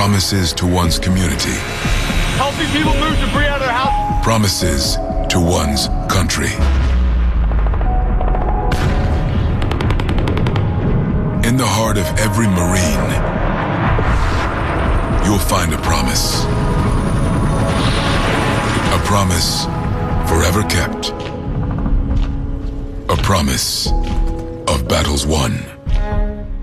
Promises to one's community. Helping people move debris out of their house. Promises to one's country. In the heart of every Marine, you'll find a promise. A promise forever kept. A promise of battles won.